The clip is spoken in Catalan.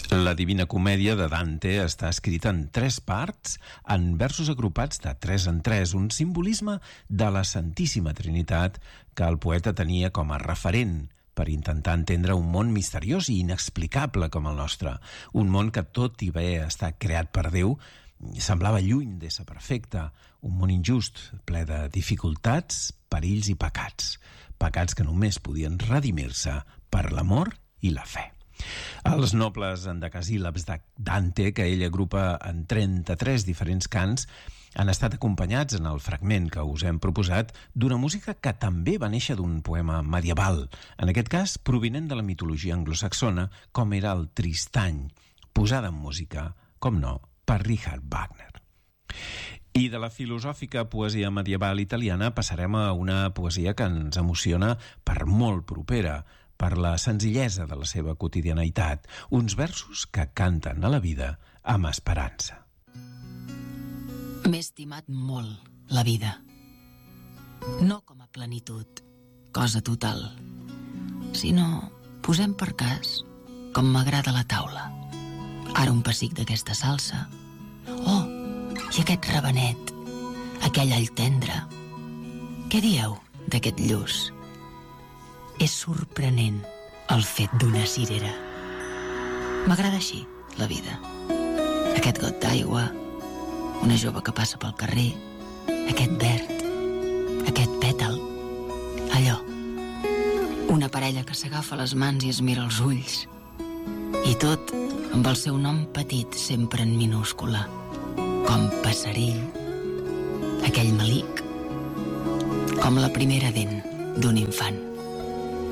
La Divina Comèdia de Dante està escrita en 3 parts, en versos agrupats de 3 en 3, un simbolisme de la Santíssima Trinitat que el poeta tenia com a referent per intentar entendre un món misteriós i inexplicable com el nostre. Un món que, tot i haver estat creat per Déu, semblava lluny d'ésser perfecte, un món injust, ple de dificultats, perills i pecats. Pecats que només podien redimir-se per l'amor i la fe. Els nobles endecasíl·labs de Dante, que ell agrupa en 33 diferents cants, han estat acompanyats en el fragment que us hem proposat d'una música que també va néixer d'un poema medieval, en aquest cas provinent de la mitologia anglosaxona, com era el Tristany, posada en música, com no, per Richard Wagner. I de la filosòfica poesia medieval italiana passarem a una poesia que ens emociona per molt propera, per la senzillesa de la seva quotidianitat, uns versos que canten a la vida amb esperança. M'he estimat molt la vida, no com a plenitud, cosa total, sinó, posem per cas, com m'agrada la taula. Ara un pessic d'aquesta salsa. Oh, i aquest rabenet, aquell all tendre. Què dieu d'aquest lluç? És sorprenent el fet d'una cirera. M'agrada així, la vida. Aquest got d'aigua, una jove que passa pel carrer, aquest verd, aquest pètal, allò. Una parella que s'agafa les mans i es mira els ulls. I tot amb el seu nom petit sempre en minúscula, com passerill, aquell melic, com la primera dent d'un infant.